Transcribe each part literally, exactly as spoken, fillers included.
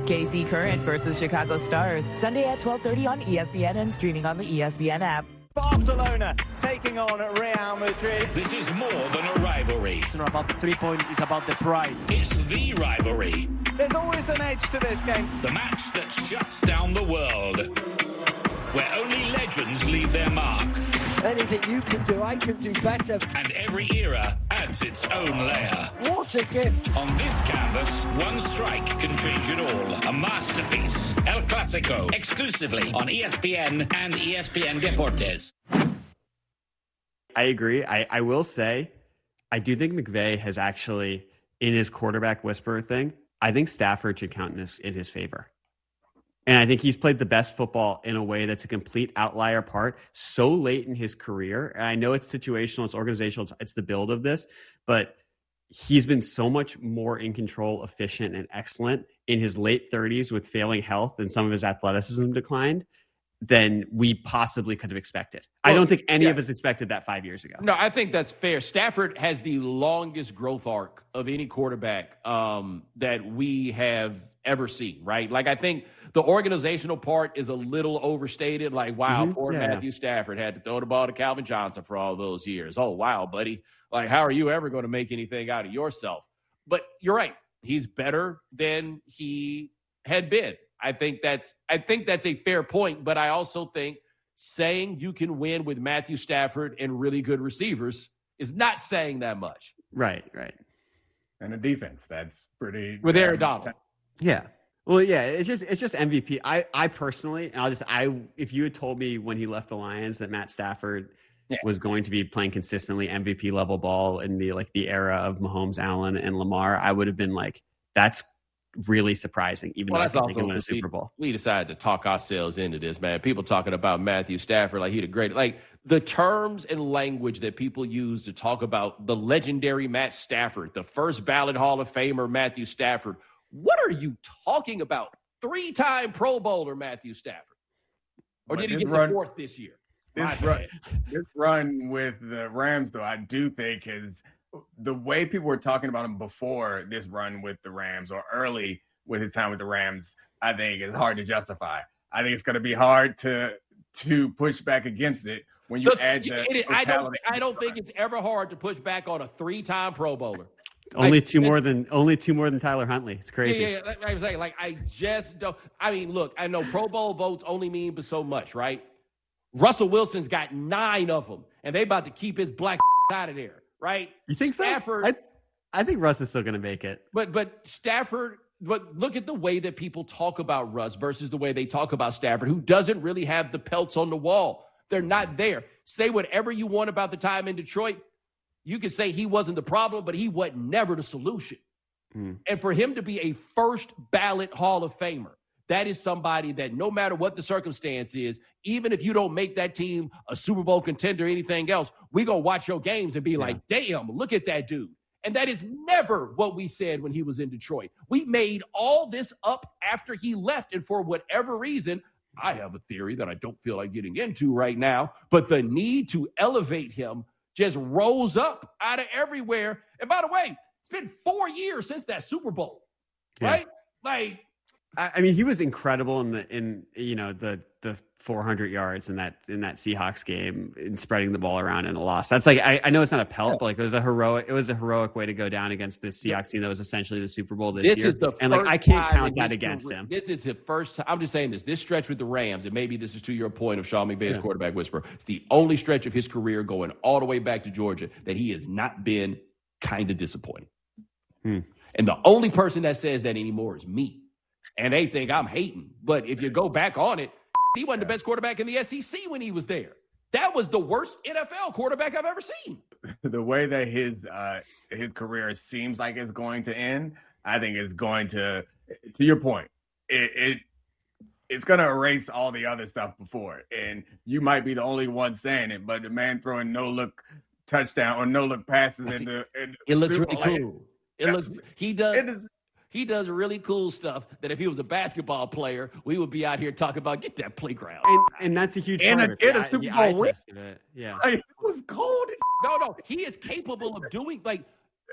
K C Current versus Chicago Stars, Sunday at twelve thirty on E S P N and streaming on the E S P N app. Barcelona taking on Real Madrid. This is more than a rivalry. It's not about the three-point, it's about the pride. It's the rivalry. There's always an edge to this game. The match that shuts down the world. Where only legends leave their mark. Anything you can do, I can do better. And every era adds its own layer. What a gift. On this canvas, one strike can change it all. A masterpiece. El Clasico. Exclusively on E S P N and E S P N Deportes. I agree. I, I will say, I do think McVay has actually, in his quarterback whisperer thing, I think Stafford should count in his, in his favor. And I think he's played the best football in a way that's a complete outlier part so late in his career. And I know it's situational, it's organizational, it's, it's the build of this, but he's been so much more in control, efficient, and excellent in his late thirties with failing health and some of his athleticism declined than we possibly could have expected. Well, I don't think any yeah. of us expected that five years ago. No, I think that's fair. Stafford has the longest growth arc of any quarterback um, that we have ever seen, right? Like, I think the organizational part is a little overstated. Like, wow, mm-hmm. poor yeah. Matthew Stafford had to throw the ball to Calvin Johnson for all those years. Oh, wow, buddy. Like, how are you ever going to make anything out of yourself? But you're right. He's better than he had been. I think that's I think that's a fair point, but I also think saying you can win with Matthew Stafford and really good receivers is not saying that much. Right, right. And a defense that's pretty with Aaron Donald. Yeah. Well, yeah, it's just it's just M V P. I, I personally, and I'll just I if you had told me when he left the Lions that Matt Stafford yeah. was going to be playing consistently M V P level ball in the like the era of Mahomes, Allen, and Lamar, I would have been like, that's really surprising, even well, though I think also they can win a Super Bowl. We, we decided to talk ourselves into this, man. People talking about Matthew Stafford like he the great, like the terms and language that people use to talk about the legendary Matt Stafford, the first ballot Hall of Famer Matthew Stafford. What are you talking about? Three-time Pro Bowler Matthew Stafford, or did he get run, the fourth this year? This run, this run with the Rams, though, I do think is. The way people were talking about him before this run with the Rams or early with his time with the Rams, I think is hard to justify. I think it's going to be hard to to push back against it when you the, add the it, I don't I don't think it's ever hard to push back on a three-time Pro Bowler. Only like, two more than only two more than Tyler Huntley. It's crazy. Yeah, yeah, yeah. I was saying, like, I just don't. I mean, look, I know Pro Bowl votes only mean but so much, right? Russell Wilson's got nine of them, and they about to keep his black out of there. Right? You think Stafford, so? I, I think Russ is still going to make it. But but Stafford, but look at the way that people talk about Russ versus the way they talk about Stafford, who doesn't really have the pelts on the wall. They're not there. Say whatever you want about the time in Detroit. You can say he wasn't the problem, but he was never the solution. Mm. And for him to be a first ballot Hall of Famer, that is somebody that no matter what the circumstance is, even if you don't make that team a Super Bowl contender or anything else, we going to watch your games and be yeah. like, damn, look at that dude. And that is never what we said when he was in Detroit. We made all this up after he left. And for whatever reason, I have a theory that I don't feel like getting into right now, but the need to elevate him just rose up out of everywhere. And by the way, it's been four years since that Super Bowl, yeah. right? Like, I mean, he was incredible in the in you know the the four hundred yards in that in that Seahawks game in spreading the ball around in a loss. That's like I, I know it's not a pelt, yeah. but like it was a heroic it was a heroic way to go down against this Seahawks team that was essentially the Super Bowl this, this year. Is the and like I can't count that against career. him. This is the first time. I'm just saying this. This stretch with the Rams, and maybe this is to your point of Sean McVay's yeah. quarterback whisperer. It's the only stretch of his career going all the way back to Georgia that he has not been kind of disappointing. Hmm. And the only person that says that anymore is me. And they think I'm hating. But if you go back on it, he wasn't the best quarterback in the S E C when he was there. That was the worst N F L quarterback I've ever seen. The way that his uh, his career seems like it's going to end, I think is going to, to your point, it, it it's going to erase all the other stuff before it. And you might be the only one saying it, but the man throwing no-look touchdown or no-look passes in the, in It looks really cool. It looks, he does. It is, He does really cool stuff that if he was a basketball player, we would be out here talking about, get that playground. And, and that's a huge and part a, of it. And a Super Bowl win. Yeah. Like, it was cold. No, no. He is capable of doing, like,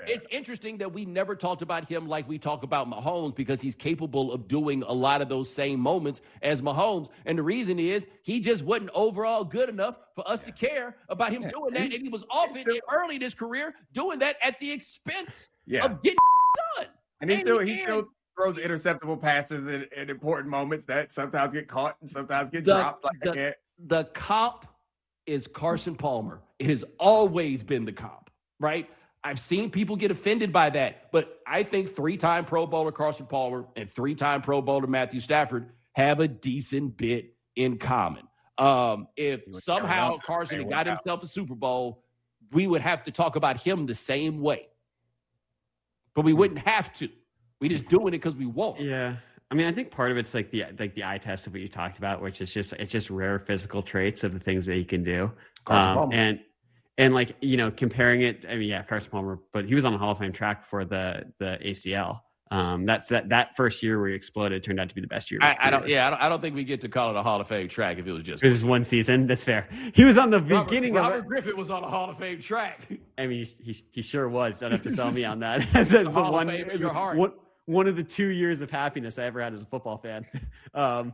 it's interesting that we never talked about him like we talk about Mahomes because he's capable of doing a lot of those same moments as Mahomes. And the reason is he just wasn't overall good enough for us yeah. to care about him yeah. doing that. And he was often still, early in his career doing that at the expense yeah. of getting done. And he and still he, he still throws interceptable passes in, in important moments that sometimes get caught and sometimes get the, dropped. Like the, that. the comp is Carson Palmer. It has always been the comp, right? I've seen people get offended by that, but I think three-time Pro Bowler Carson Palmer and three-time Pro Bowler Matthew Stafford have a decent bit in common. Um, if somehow Carson had got himself a Super Bowl, we would have to talk about him the same way. But we wouldn't have to. We just doing it because we want. Yeah. I mean, I think part of it's like the like the eye test of what you talked about, which is just it's just rare physical traits of the things that he can do. Um, and and like, you know, comparing it, I mean, yeah, Carson Palmer, but he was on the Hall of Fame track for the the A C L. Um, that's that that first year where he exploded turned out to be the best year. I, I don't. Yeah, I don't, I don't think we get to call it a Hall of Fame track if it was just. It was one season. That's fair. He was on the Robert, beginning Robert of it. Griffin was on a Hall of Fame track. I mean, he he, he sure was. Don't have to sell me on that. That's the, the Hall one, of Fame in your heart. One, one of the two years of happiness I ever had as a football fan. um,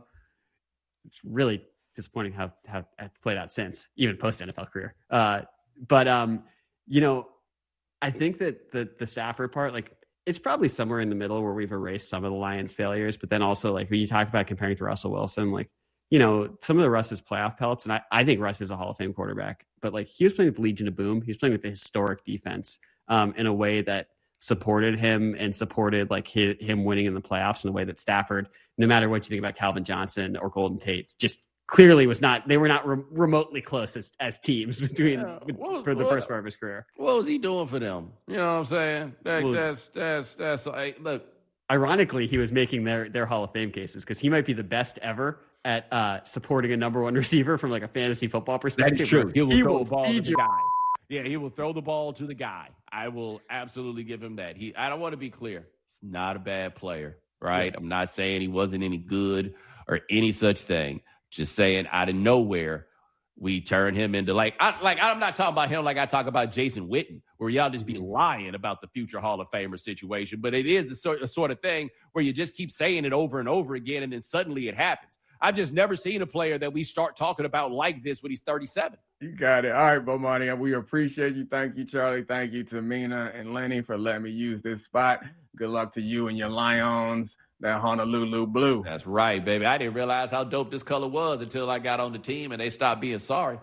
it's really disappointing how how it played out since, even post N F L career. Uh, but um, you know, I think that the the Stafford part, like, it's probably somewhere in the middle where we've erased some of the Lions' failures, but then also, like, when you talk about comparing to Russell Wilson, like, you know, some of the Russ's playoff pelts, and I, I think Russ is a Hall of Fame quarterback, but like he was playing with the Legion of Boom, he was playing with the historic defense um, in a way that supported him and supported like his, him winning in the playoffs in a way that Stafford, no matter what you think about Calvin Johnson or Golden Tate, just clearly was not, they were not re- remotely close as, as teams between yeah. was, for the what, first part of his career. What was he doing for them? You know what I'm saying? That, well, that's, that's, that's like, look. Ironically, he was making their, their Hall of Fame cases because he might be the best ever at uh, supporting a number one receiver from like a fantasy football perspective. That is true. He will he throw will the ball to feed the you. guy. Yeah, he will throw the ball to the guy. I will absolutely give him that. He, I don't want to be clear. He's not a bad player, right? Yeah. I'm not saying he wasn't any good or any such thing. Just saying out of nowhere, we turn him into like, I, like I'm not talking about him like I talk about Jason Witten, where y'all just be lying about the future Hall of Famer situation. But it is the sort, the sort of thing where you just keep saying it over and over again, and then suddenly it happens. I've just never seen a player that we start talking about like this when he's thirty-seven. You got it. All right, Bomani, we appreciate you. Thank you, Charlie. Thank you to Mina and Lenny for letting me use this spot. Good luck to you and your Lions, that Honolulu Blue. That's right, baby. I didn't realize how dope this color was until I got on the team and they stopped being sorry.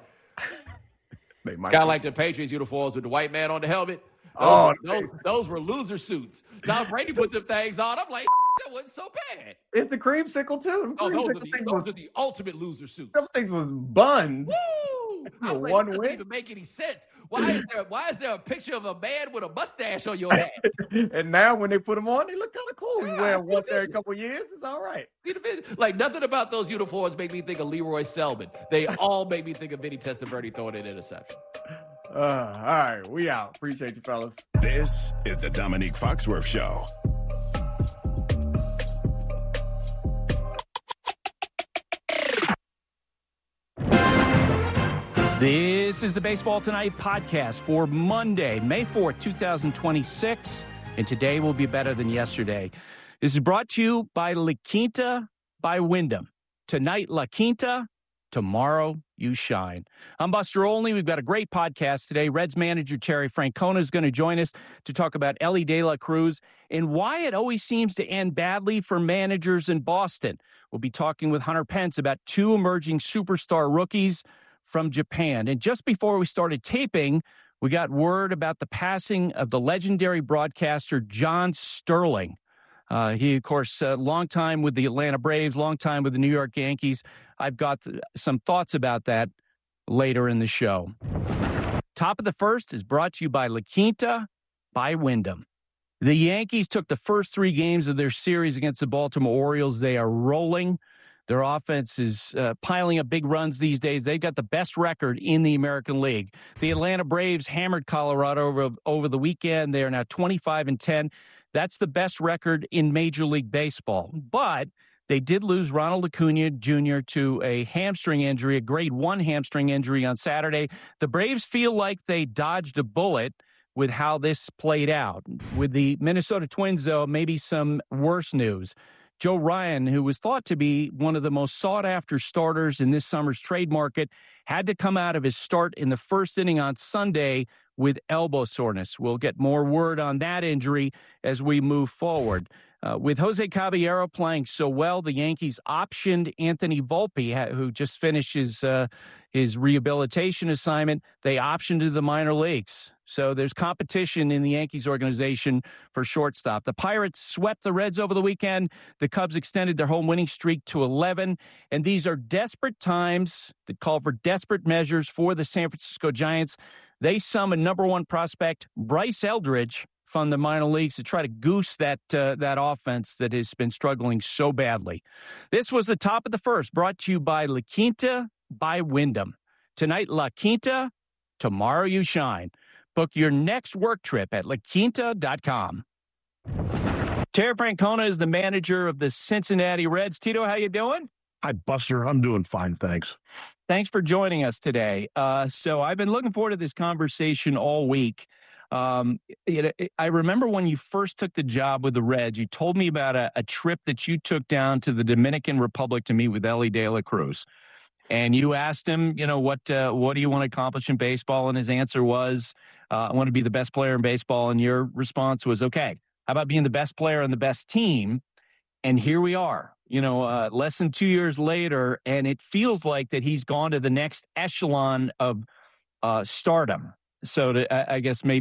It's kind of like the Patriots uniforms with the white man on the helmet. Those, oh, those, those were loser suits. Tom Brady put them things on. I'm like, that wasn't so bad. It's the creamsicle, too. Oh, those, are the, things those was, are the ultimate loser suits. Some things was buns. Woo! I was like, One that doesn't win. even make any sense. Why is there Why is there a picture of a man with a mustache on your head? And now when they put them on, they look kind of cool. Yeah, you wear them once every couple of years, it's all right. Like, nothing about those uniforms make me think of Leroy Selman. They all make me think of Vinny Testaverde throwing an interception. Uh, all right, we out. Appreciate you, fellas. This is the Dominique Foxworth Show. This is the Baseball Tonight podcast for Monday, May fourth, twenty twenty-six, and today will be better than yesterday. This is brought to you by La Quinta by Wyndham. Tonight, La Quinta. Tomorrow, you shine. I'm Buster Olney. We've got a great podcast today. Reds manager Terry Francona is going to join us to talk about Elly De La Cruz and why it always seems to end badly for managers in Boston. We'll be talking with Hunter Pence about two emerging superstar rookies from Japan. And just before we started taping, we got word about the passing of the legendary broadcaster John Sterling. Uh, he, of course, uh, long time with the Atlanta Braves, long time with the New York Yankees. I've got some thoughts about that later in the show. Top of the first is brought to you by La Quinta by Wyndham. The Yankees took the first three games of their series against the Baltimore Orioles. They are rolling. Their offense is uh, piling up big runs these days. They've got the best record in the American League. The Atlanta Braves hammered Colorado over, over the weekend. They are now twenty-five and ten. That's the best record in Major League Baseball. But they did lose Ronald Acuna Junior to a hamstring injury, a grade one hamstring injury on Saturday. The Braves feel like they dodged a bullet. with how this played out. With the Minnesota Twins, though, maybe some worse news. Joe Ryan, who was thought to be one of the most sought-after starters in this summer's trade market, had to come out of his start in the first inning on Sunday with elbow soreness. We'll get more word on that injury as we move forward. Uh, with Jose Caballero playing so well, the Yankees optioned Anthony Volpe, who just finished his, uh, his rehabilitation assignment. They optioned to the minor leagues. So there's competition in the Yankees organization for shortstop. The Pirates swept the Reds over the weekend. The Cubs extended their home winning streak to eleven. And these are desperate times that call for desperate measures for the San Francisco Giants. They summon number one prospect Bryce Eldridge from the minor leagues to try to goose that uh, that offense that has been struggling so badly. This was the top of the first, brought to you by La Quinta by Wyndham. Tonight, La Quinta. Tomorrow, you shine. Book your next work trip at la quinta dot com. Terry Francona is the manager of the Cincinnati Reds. Tito, how you doing? Hi, Buster. I'm doing fine, thanks. Thanks for joining us today. Uh, so I've been looking forward to this conversation all week. Um, it, it, I remember when you first took the job with the Reds, you told me about a, a trip that you took down to the Dominican Republic to meet with Elly De La Cruz. And you asked him, you know, what uh, what do you want to accomplish in baseball? And his answer was, uh, I want to be the best player in baseball. And your response was, okay, how about being the best player on the best team? And here we are, you know, uh, less than two years later, and it feels like that he's gone to the next echelon of uh, stardom. So to, I guess maybe